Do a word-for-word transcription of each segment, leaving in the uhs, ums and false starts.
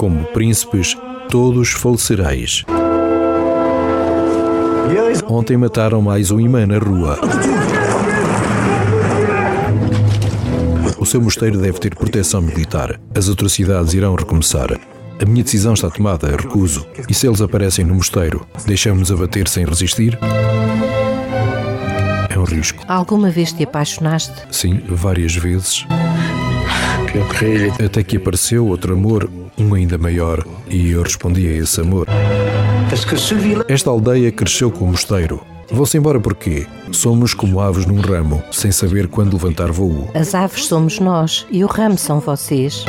como príncipes, todos falecereis. Ontem mataram mais um imã na rua. O seu mosteiro deve ter proteção militar. As atrocidades irão recomeçar. A minha decisão está tomada, recuso. E se eles aparecem no mosteiro, deixamos-nos abater sem resistir? É um risco. Alguma vez te apaixonaste? Sim, várias vezes. Até que apareceu outro amor, um ainda maior, e eu respondi a esse amor. Esta aldeia cresceu com o mosteiro. Vão-se embora porquê? Somos como aves num ramo, sem saber quando levantar voo. As aves somos nós e o ramo são vocês.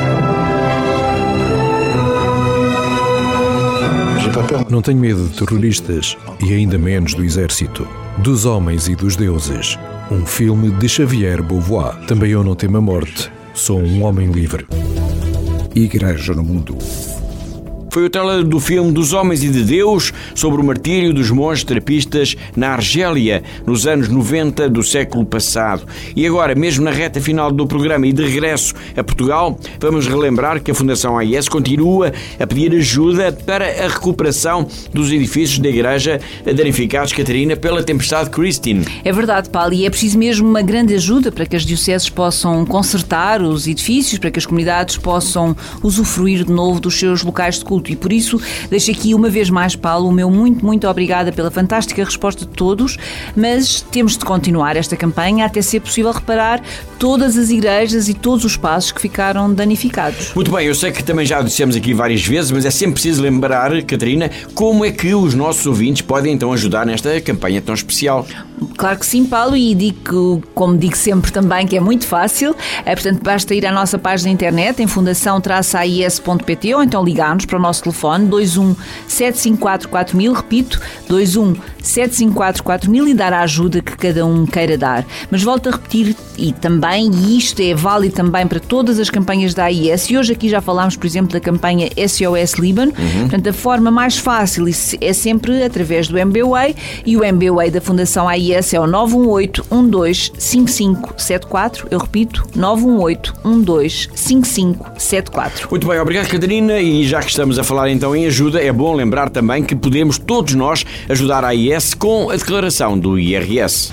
Não tenho medo de terroristas e ainda menos do exército. Dos homens e dos deuses. Um filme de Xavier Beauvoir. Também eu não temo a morte. Sou um homem livre. Igreja no mundo. Foi o trailer do filme Dos Homens e de Deus sobre o martírio dos monges terapistas na Argélia, nos anos noventa do século passado. E agora, mesmo na reta final do programa e de regresso a Portugal, vamos relembrar que a Fundação A I S continua a pedir ajuda para a recuperação dos edifícios da igreja danificados, Catarina, pela tempestade Christine. É verdade, Paulo, e é preciso mesmo uma grande ajuda para que as dioceses possam consertar os edifícios, para que as comunidades possam usufruir de novo dos seus locais de culto. E por isso, deixo aqui uma vez mais, Paulo, o meu muito, muito obrigada pela fantástica resposta de todos, mas temos de continuar esta campanha até ser possível reparar todas as igrejas e todos os espaços que ficaram danificados. Muito bem, eu sei que também já o dissemos aqui várias vezes, mas é sempre preciso lembrar, Catarina, como é que os nossos ouvintes podem então ajudar nesta campanha tão especial. Claro que sim, Paulo, e digo, como digo sempre também, que é muito fácil. É, portanto, basta ir à nossa página da internet em fundação traço a i s ponto p t ou então ligar-nos para o nosso telefone dois um sete cinco quatro quatro mil, repito, dois um sete cinco quatro quatro mil e dar a ajuda que cada um queira dar. Mas volto a repetir, e também, e isto é válido também para todas as campanhas da A I S, e hoje aqui já falámos, por exemplo, da campanha S O S Líbano. Uhum. Portanto, a forma mais fácil é sempre através do M B W A, e o M B W A da Fundação A I S é o nove um oito, um dois cinco cinco sete quatro. Eu repito, nove um oito, um dois cinco cinco sete quatro. Muito bem, obrigado, Catarina. E já que estamos a falar então em ajuda, é bom lembrar também que podemos todos nós ajudar a A I S com a declaração do I R S.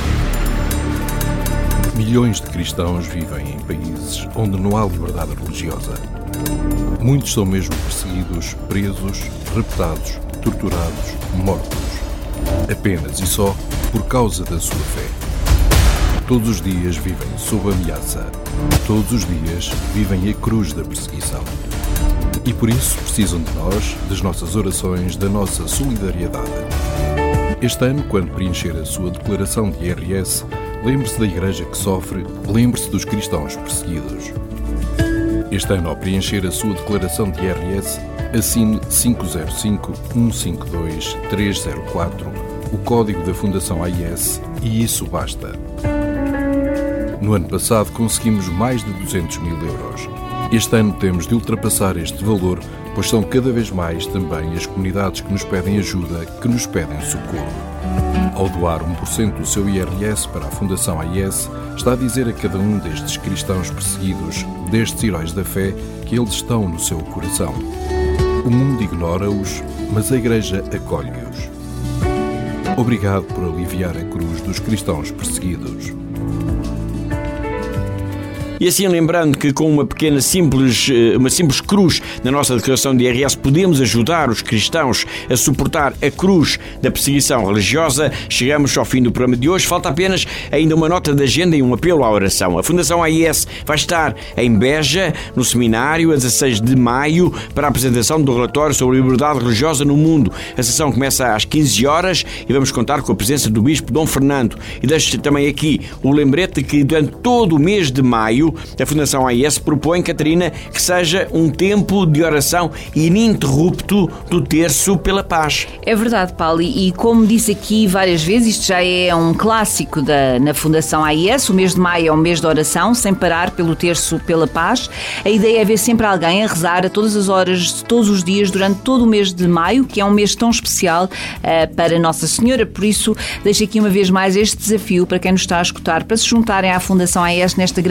Milhões de cristãos vivem em países onde não há liberdade religiosa. Muitos são mesmo perseguidos, presos, raptados, torturados, mortos. Apenas e só por causa da sua fé. Todos os dias vivem sob ameaça. Todos os dias vivem a cruz da perseguição. E por isso precisam de nós, das nossas orações, da nossa solidariedade. Este ano, quando preencher a sua declaração de I R S, lembre-se da igreja que sofre, lembre-se dos cristãos perseguidos. Este ano, ao preencher a sua declaração de I R S, assine cinco zero cinco, um cinco dois, três zero quatro, o código da Fundação A I S, e isso basta. No ano passado conseguimos mais de duzentos mil euros. Este ano temos de ultrapassar este valor, pois são cada vez mais também as comunidades que nos pedem ajuda, que nos pedem socorro. Ao doar um por cento do seu I R S para a Fundação A I S, está a dizer a cada um destes cristãos perseguidos, destes heróis da fé, que eles estão no seu coração. O mundo ignora-os, mas a Igreja acolhe-os. Obrigado por aliviar a cruz dos cristãos perseguidos. E assim, lembrando que com uma pequena simples, uma simples cruz na nossa declaração de I R S podemos ajudar os cristãos a suportar a cruz da perseguição religiosa, chegamos ao fim do programa de hoje. Falta apenas ainda uma nota de agenda e um apelo à oração. A Fundação A I S vai estar em Beja, no seminário, a dezasseis de maio, para a apresentação do relatório sobre a liberdade religiosa no mundo. A sessão começa às quinze horas e vamos contar com a presença do Bispo Dom Fernando. E deixo também aqui o lembrete que durante todo o mês de maio a Fundação A I S propõe, Catarina, que seja um tempo de oração ininterrupto do terço pela paz. É verdade, Paulo, e como disse aqui várias vezes, isto já é um clássico da, na Fundação A I S. O mês de maio é um mês de oração, sem parar, pelo terço pela paz. A ideia é ver sempre alguém a rezar a todas as horas, todos os dias, durante todo o mês de maio, que é um mês tão especial uh, para Nossa Senhora. Por isso, deixo aqui uma vez mais este desafio para quem nos está a escutar, para se juntarem à Fundação A I S nesta grande maratona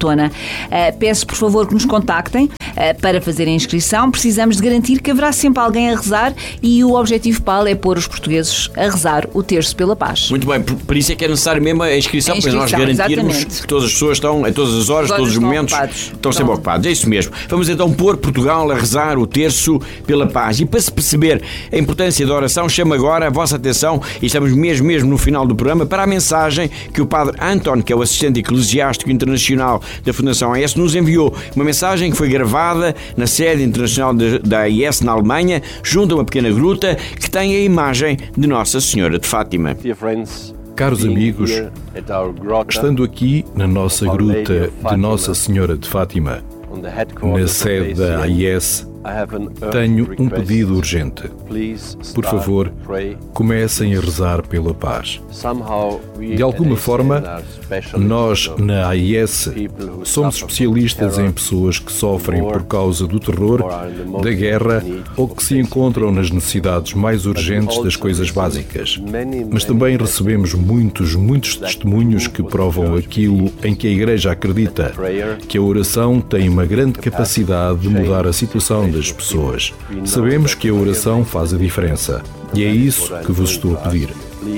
maratona. Uh, peço, por favor, que nos contactem uh, para fazer a inscrição. Precisamos de garantir que haverá sempre alguém a rezar e o objetivo P A L é pôr os portugueses a rezar o terço pela paz. Muito bem, por, por isso é que é necessário mesmo a inscrição, a inscrição para nós garantirmos exatamente. que todas as pessoas estão, a todas as horas, todos os momentos, ocupados. estão sempre ocupados. É isso mesmo. Vamos então pôr Portugal a rezar o terço pela paz. E para se perceber a importância da oração, chamo agora a vossa atenção, e estamos mesmo, mesmo no final do programa, para a mensagem que o Padre Anton, que é o assistente eclesiástico internacional da Fundação A I S, nos enviou. Uma mensagem que foi gravada na sede internacional de, da A I S na Alemanha, junto a uma pequena gruta que tem a imagem de Nossa Senhora de Fátima. Caros amigos, estando aqui na nossa gruta de Nossa Senhora de Fátima, na sede da A I S, tenho um pedido urgente. Por favor, comecem a rezar pela paz. De alguma forma, nós na A I S somos especialistas em pessoas que sofrem por causa do terror, da guerra ou que se encontram nas necessidades mais urgentes das coisas básicas. Mas também recebemos muitos, muitos testemunhos que provam aquilo em que a Igreja acredita, que a oração tem uma grande capacidade de mudar a situação das pessoas. Sabemos que a oração faz a diferença e é isso que vos estou a pedir.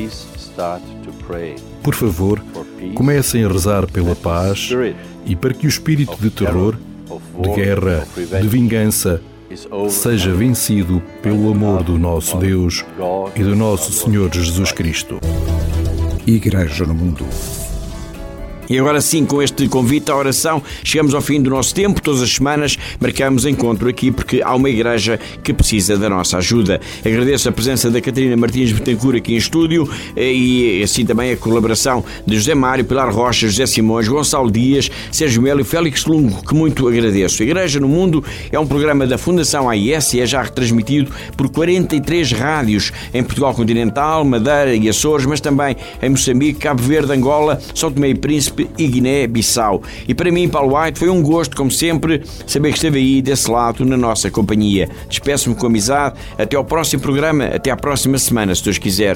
Por favor, comecem a rezar pela paz e para que o espírito de terror, de guerra, de vingança seja vencido pelo amor do nosso Deus e do nosso Senhor Jesus Cristo. Igreja no Mundo. E agora sim, com este convite à oração, chegamos ao fim do nosso tempo. Todas as semanas marcamos encontro aqui porque há uma igreja que precisa da nossa ajuda. Agradeço a presença da Catarina Martins Betancourt aqui em estúdio e assim também a colaboração de José Mário, Pilar Rocha, José Simões, Gonçalo Dias, Sérgio Melo e Félix Lungo, que muito agradeço. A Igreja no Mundo é um programa da Fundação A I S e é já retransmitido por quarenta e três rádios em Portugal continental, Madeira e Açores, mas também em Moçambique, Cabo Verde, Angola, São Tomé e Príncipe e Guiné-Bissau. E para mim, Paulo White, foi um gosto, como sempre, saber que esteve aí desse lado na nossa companhia. Despeço-me com amizade. Até ao próximo programa, até à próxima semana, se Deus quiser.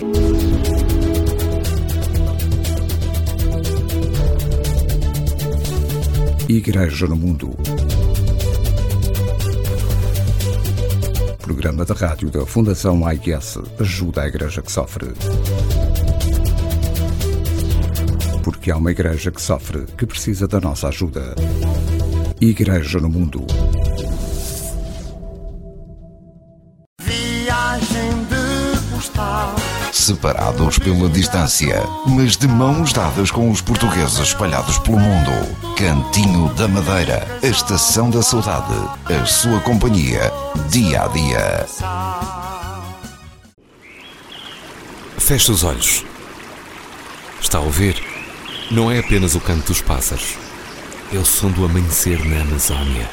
Igreja no Mundo. Programa da rádio da Fundação A I S ajuda a igreja que sofre. Porque há uma igreja que sofre, que precisa da nossa ajuda. Igreja no Mundo. Viagem de postal. Separados pela distância, mas de mãos dadas com os portugueses espalhados pelo mundo. Cantinho da Madeira, a Estação da Saudade, a sua companhia, dia a dia. Feche os olhos. Está a ouvir? Não é apenas o canto dos pássaros, é o som do amanhecer na Amazónia.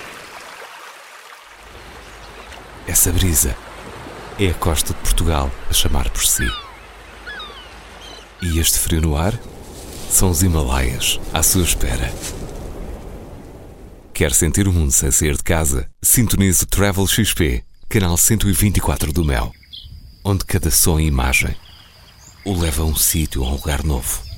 Essa brisa é a costa de Portugal a chamar por si. E este frio no ar são os Himalaias à sua espera. Quer sentir o mundo sem sair de casa? Sintonize o Travel X P, canal cento e vinte e quatro do Mel, onde cada som e imagem o leva a um sítio, a um lugar novo.